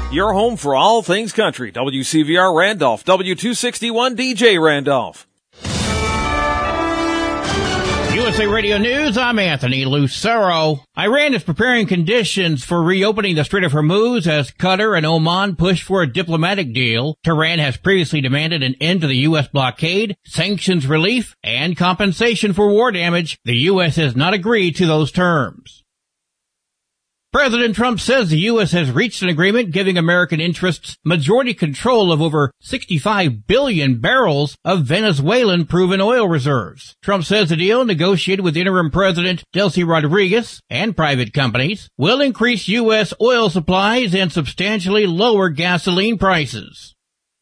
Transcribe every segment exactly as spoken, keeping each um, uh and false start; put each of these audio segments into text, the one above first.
Your home for all things country. W C V R Randolph, W two sixty-one D J Randolph. U S A Radio News, I'm Anthony Lucero. Iran is preparing conditions for reopening the Strait of Hormuz as Qatar and Oman push for a diplomatic deal. Tehran has previously demanded an end to the U S blockade, sanctions relief, and compensation for war damage. The U S has not agreed to those terms. President Trump says the U S has reached an agreement giving American interests majority control of over sixty-five billion barrels of Venezuelan proven oil reserves. Trump says the deal, negotiated with interim President Delcy Rodriguez and private companies, will increase U S oil supplies and substantially lower gasoline prices.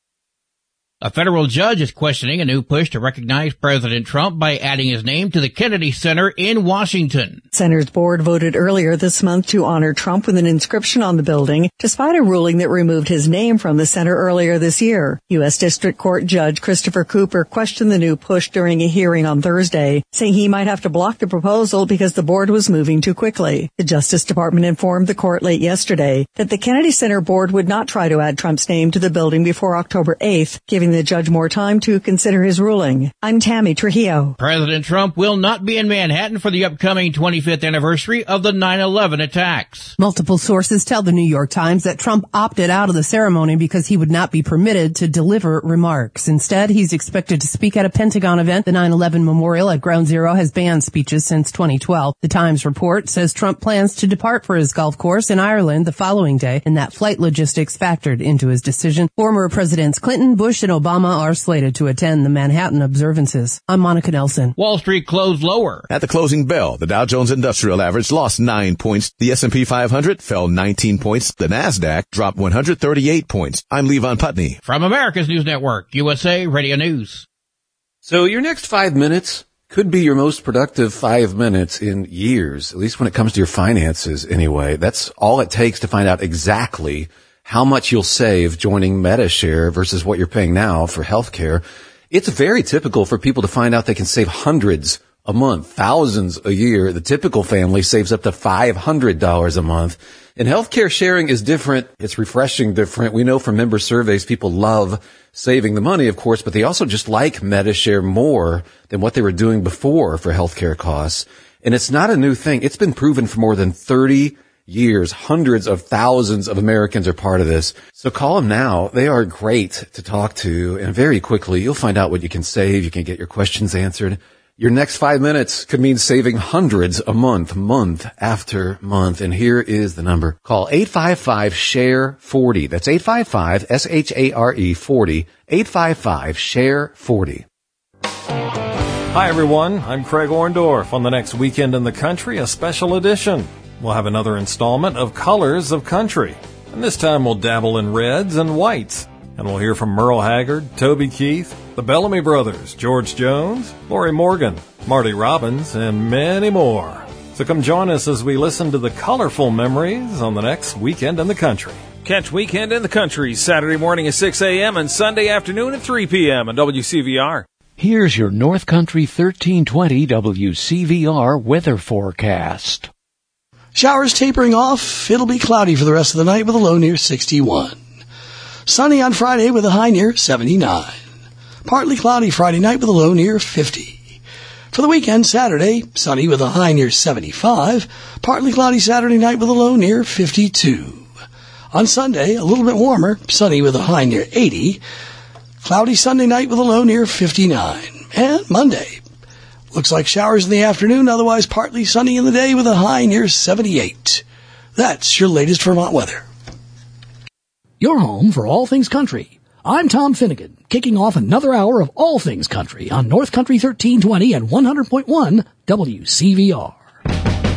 A federal judge is questioning a new push to recognize President Trump by adding his name to the Kennedy Center in Washington. Center's board voted earlier this month to honor Trump with an inscription on the building, despite a ruling that removed his name from the center earlier this year. U S District Court Judge Christopher Cooper questioned the new push during a hearing on Thursday, saying he might have to block the proposal because the board was moving too quickly. The Justice Department informed the court late yesterday that the Kennedy Center board would not try to add Trump's name to the building before October eighth, giving the judge more time to consider his ruling. I'm Tammy Trujillo. President Trump will not be in Manhattan for the upcoming twenty-fifth anniversary of the nine eleven attacks. Multiple sources tell the New York Times that Trump opted out of the ceremony because he would not be permitted to deliver remarks. Instead, he's expected to speak at a Pentagon event. The nine eleven memorial at Ground Zero has banned speeches since twenty twelve. The Times report says Trump plans to depart for his golf course in Ireland the following day, and that flight logistics factored into his decision. Former Presidents Clinton, Bush, and Obama are slated to attend the Manhattan observances. I'm Monica Nelson. Wall Street closed lower. At the closing bell, the Dow Jones Industrial Average lost nine points. The S and P five hundred fell nineteen points. The NASDAQ dropped one hundred thirty-eight points. I'm Levon Putney. From America's News Network, U S A Radio News. So your next five minutes could be your most productive five minutes in years, at least when it comes to your finances anyway. That's all it takes to find out exactly how much you'll save joining MediShare versus what you're paying now for healthcare. It's very typical for people to find out they can save hundreds a month, thousands a year. The typical family saves up to five hundred dollars a month. And healthcare sharing is different. It's refreshing different. We know from member surveys, people love saving the money, of course, but they also just like MediShare more than what they were doing before for healthcare costs. And it's not a new thing. It's been proven for more than thirty years. Hundreds of thousands of Americans are part of this. So call them now. They are great to talk to. And very quickly, you'll find out what you can save. You can get your questions answered. Your next five minutes could mean saving hundreds a month, month after month. And here is the number. Call eight five five, share forty. That's eight five five, S H A R E forty. eight five five, share forty. Hi, everyone. I'm Craig Orndorff. On the next Weekend in the Country, a special edition. We'll have another installment of Colors of Country. And this time we'll dabble in reds and whites. And we'll hear from Merle Haggard, Toby Keith, the Bellamy Brothers, George Jones, Lori Morgan, Marty Robbins, and many more. So come join us as we listen to the colorful memories on the next Weekend in the Country. Catch Weekend in the Country Saturday morning at six a.m. and Sunday afternoon at three p.m. on W C V R. Here's your North Country thirteen twenty W C V R weather forecast. Showers tapering off. It'll be cloudy for the rest of the night with a low near sixty-one. Sunny on Friday with a high near seventy-nine. Partly cloudy Friday night with a low near fifty. For the weekend, Saturday, sunny with a high near seventy-five. Partly cloudy Saturday night with a low near fifty-two. On Sunday, a little bit warmer, sunny with a high near eighty. Cloudy Sunday night with a low near fifty-nine. And Monday, looks like showers in the afternoon, otherwise partly sunny in the day with a high near seventy-eight. That's your latest Vermont weather. Your home for all things country. I'm Tom Finnegan, kicking off another hour of all things country on North Country thirteen twenty and one hundred point one W C V R.